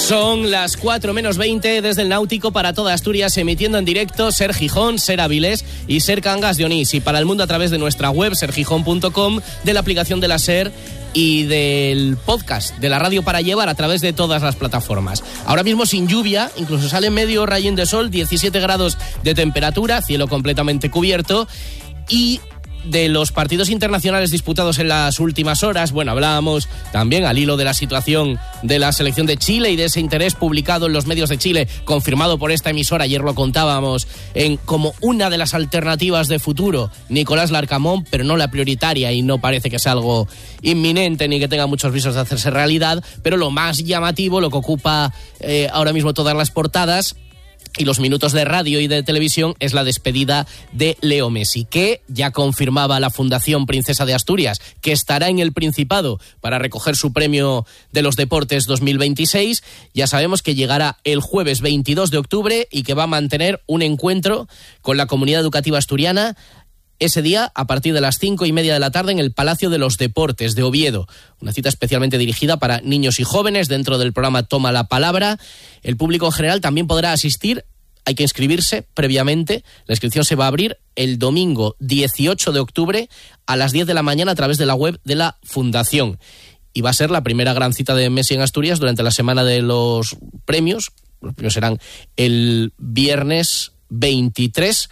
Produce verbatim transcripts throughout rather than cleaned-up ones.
Son las cuatro menos veinte desde el Náutico para toda Asturias, emitiendo en directo Ser Gijón, Ser Avilés y Ser Cangas de Onís. Y para el mundo a través de nuestra web, ser gijón punto com, de la aplicación de la Ser y del podcast de la radio para llevar a través de todas las plataformas. Ahora mismo sin lluvia, incluso sale medio rayín de sol, diecisiete grados de temperatura, cielo completamente cubierto. Y de los partidos internacionales disputados en las últimas horas, bueno, hablábamos también al hilo de la situación de la selección de Chile y de ese interés publicado en los medios de Chile, confirmado por esta emisora, ayer lo contábamos, en como una de las alternativas de futuro, Nicolás Larcamón, pero no la prioritaria, y no parece que sea algo inminente ni que tenga muchos visos de hacerse realidad, pero lo más llamativo, lo que ocupa eh, ahora mismo todas las portadas y los minutos de radio y de televisión, es la despedida de Leo Messi, que ya confirmaba la Fundación Princesa de Asturias que estará en el Principado para recoger su premio de los deportes dos mil veintiséis. Ya sabemos que llegará el jueves veintidós de octubre y que va a mantener un encuentro con la comunidad educativa asturiana ese día a partir de las cinco y media de la tarde en el Palacio de los Deportes de Oviedo. Una cita especialmente dirigida para niños y jóvenes dentro del programa Toma la Palabra. El público en general también podrá asistir. Hay que inscribirse previamente. La inscripción se va a abrir el domingo dieciocho de octubre a las diez de la mañana a través de la web de la Fundación. Y va a ser la primera gran cita de Messi en Asturias durante la semana de los premios. Los premios serán el viernes veintitrés.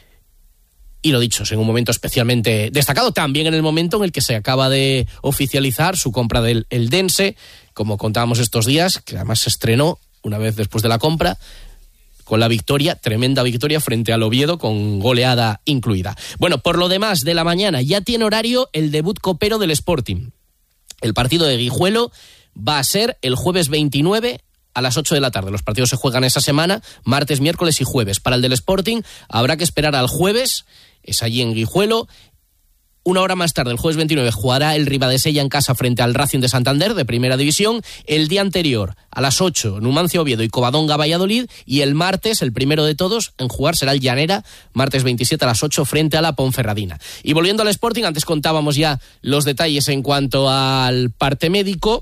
Y lo dicho, en un momento especialmente destacado, también en el momento en el que se acaba de oficializar su compra del Eldense, como contábamos estos días, que además se estrenó una vez después de la compra, con la victoria, tremenda victoria frente al Oviedo, con goleada incluida. Bueno, por lo demás de la mañana, ya tiene horario el debut copero del Sporting. El partido de Guijuelo va a ser el jueves veintinueve a las ocho de la tarde. Los partidos se juegan esa semana, martes, miércoles y jueves. Para el del Sporting habrá que esperar al jueves, es allí en Guijuelo. Una hora más tarde, el jueves veintinueve, jugará el Ribadesella en casa frente al Racing de Santander, de Primera División. El día anterior, a las ocho, Numancia Oviedo y Covadonga Valladolid. Y el martes, el primero de todos, en jugar será el Llanera, martes veintisiete a las ocho, frente a la Ponferradina. Y volviendo al Sporting, antes contábamos ya los detalles en cuanto al parte médico,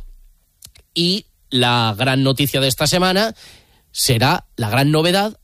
y la gran noticia de esta semana será la gran novedad,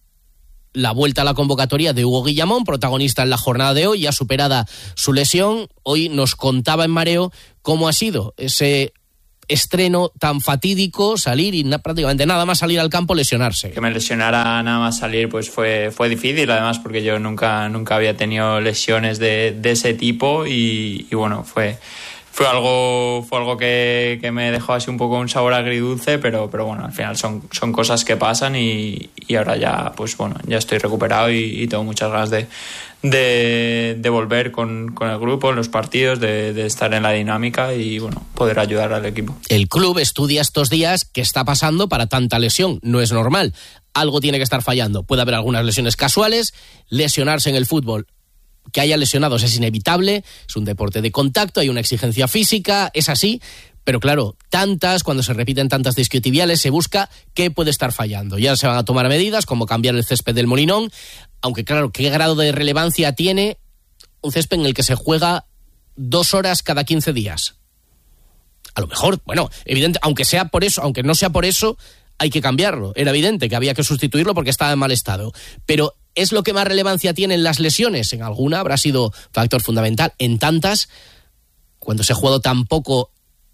la vuelta a la convocatoria de Hugo Guillamón, protagonista en la jornada de hoy, ya superada su lesión. Hoy nos contaba en Mareo cómo ha sido ese estreno tan fatídico, salir y na- prácticamente nada más salir al campo, lesionarse. Que me lesionara nada más salir pues fue, fue difícil, además porque yo nunca, nunca había tenido lesiones de, de ese tipo y, y bueno, fue... Fue algo, fue algo que, que me dejó así un poco un sabor agridulce, pero, pero bueno, al final son, son cosas que pasan y, y ahora ya, pues bueno, ya estoy recuperado y, y tengo muchas ganas de, de, de volver con, con el grupo, en los partidos, de, de estar en la dinámica y bueno, poder ayudar al equipo. El club estudia estos días qué está pasando para tanta lesión. No es normal. Algo tiene que estar fallando. Puede haber algunas lesiones casuales, lesionarse en el fútbol. Que haya lesionados es inevitable, es un deporte de contacto, hay una exigencia física, es así, pero claro, tantas, cuando se repiten tantas disquiotibiales, se busca qué puede estar fallando. Ya se van a tomar medidas, como cambiar el césped del Molinón, aunque claro, ¿qué grado de relevancia tiene un césped en el que se juega dos horas cada quince días? A lo mejor, bueno, evidente, aunque sea por eso, aunque no sea por eso, hay que cambiarlo. Era evidente que había que sustituirlo porque estaba en mal estado, pero ¿es lo que más relevancia tienen las lesiones? En alguna habrá sido factor fundamental. En tantas, cuando se ha jugado tan poco,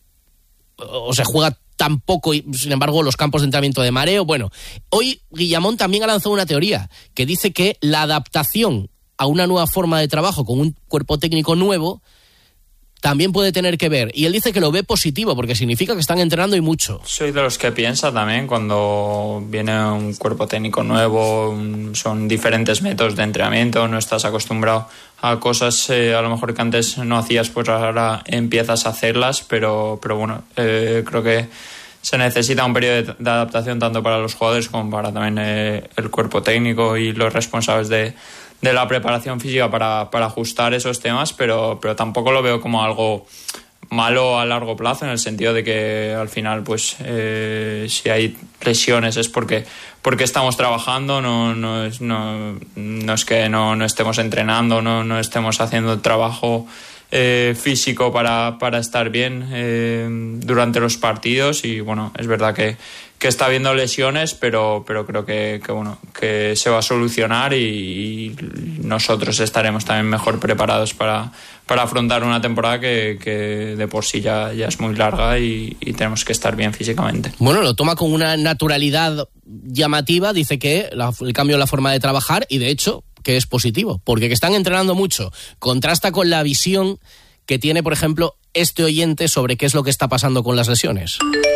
o se juega tan poco, y sin embargo los campos de entrenamiento de Mareo. Bueno, hoy Guillamón también ha lanzado una teoría que dice que la adaptación a una nueva forma de trabajo con un cuerpo técnico nuevo también puede tener que ver. Y él dice que lo ve positivo, porque significa que están entrenando y mucho. Soy de los que piensa también cuando viene un cuerpo técnico nuevo, son diferentes métodos de entrenamiento, no estás acostumbrado a cosas eh, a lo mejor que antes no hacías, pues ahora empiezas a hacerlas, pero, pero bueno, eh, creo que se necesita un periodo de, de adaptación tanto para los jugadores como para también eh, el cuerpo técnico y los responsables de de la preparación física para, para ajustar esos temas, pero, pero tampoco lo veo como algo malo a largo plazo, en el sentido de que al final pues eh, si hay lesiones es porque, porque estamos trabajando, no, no, es, no, no es que no, no estemos entrenando, no, no estemos haciendo el trabajo eh, físico para, para estar bien eh, durante los partidos. Y bueno, es verdad que, que está habiendo lesiones, pero, pero creo que, que, bueno, que se va a solucionar y, y nosotros estaremos también mejor preparados para, para afrontar una temporada que, que de por sí ya, ya es muy larga y, y tenemos que estar bien físicamente. Bueno, lo toma con una naturalidad llamativa, dice que la, el cambio en la forma de trabajar, y de hecho que es positivo, porque que están entrenando mucho, contrasta con la visión que tiene, por ejemplo, este oyente sobre qué es lo que está pasando con las lesiones.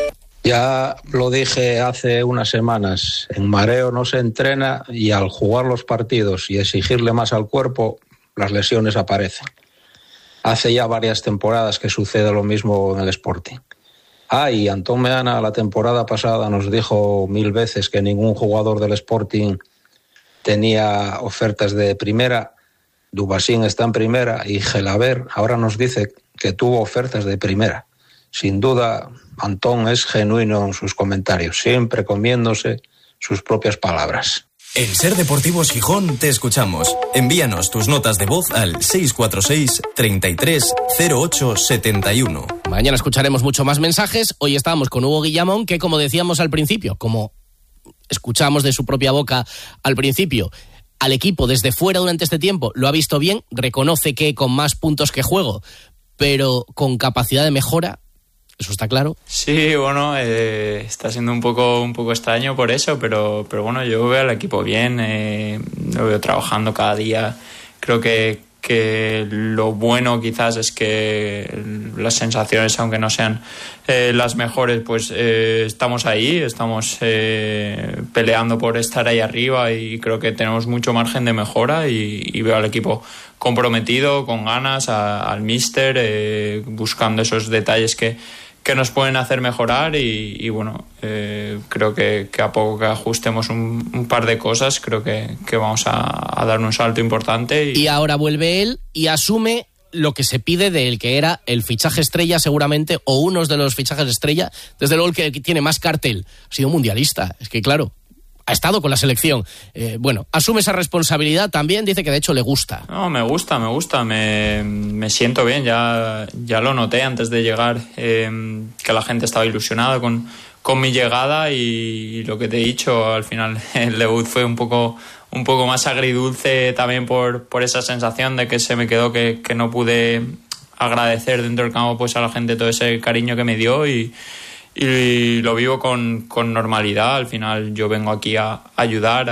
Ya lo dije hace unas semanas, en mareo no se entrena y al jugar los partidos y exigirle más al cuerpo, las lesiones aparecen. Hace ya varias temporadas que sucede lo mismo en el Sporting. Ah, y Antón Meana la temporada pasada nos dijo mil veces que ningún jugador del Sporting tenía ofertas de primera. Dubasín está en primera y Gelaber ahora nos dice que tuvo ofertas de primera. Sin duda, Antón es genuino en sus comentarios, siempre comiéndose sus propias palabras. En Ser Deportivos Gijón te escuchamos. Envíanos tus notas de voz al seis cuatro seis, treinta y tres, cero ocho setenta y uno. Mañana escucharemos mucho más mensajes. Hoy estábamos con Hugo Guillamón, que como decíamos al principio, como escuchamos de su propia boca al principio, al equipo desde fuera durante este tiempo lo ha visto bien, reconoce que con más puntos que juego, pero con capacidad de mejora. Eso está claro. Sí, bueno, eh, está siendo un poco un poco extraño por eso, pero, pero bueno, yo veo al equipo bien, eh, lo veo trabajando cada día. Creo que, que lo bueno quizás es que las sensaciones, aunque no sean eh, las mejores, pues eh, estamos ahí, estamos eh, peleando por estar ahí arriba y creo que tenemos mucho margen de mejora y, y veo al equipo comprometido, con ganas, a, al míster, eh, buscando esos detalles que que nos pueden hacer mejorar y, y bueno, eh, creo que, que a poco que ajustemos un, un par de cosas, creo que, que vamos a, a dar un salto importante. Y... y ahora vuelve él y asume lo que se pide de él, que era el fichaje estrella seguramente, o uno de los fichajes estrella, desde luego el que tiene más cartel, ha sido mundialista, es que claro, ha estado con la selección. Eh, bueno, asume esa responsabilidad también, dice que de hecho le gusta. No, me gusta, me gusta, me, me siento bien, ya, ya lo noté antes de llegar, eh, que la gente estaba ilusionada con, con mi llegada y, y lo que te he dicho, al final el debut fue un poco, un poco más agridulce también por, por esa sensación de que se me quedó que, que no pude agradecer dentro del campo pues a la gente todo ese cariño que me dio y y lo vivo con, con normalidad. Al final yo vengo aquí a ayudar,